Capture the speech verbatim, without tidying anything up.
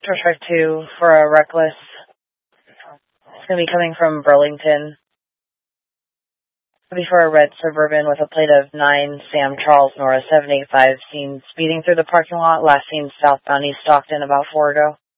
Track two for a reckless. It's going to be coming from Burlington. It'll be for a red Suburban with a plate of nine Sam Charles Norris seven eight five, seen speeding through the parking lot, last seen southbound East Stockton about four ago.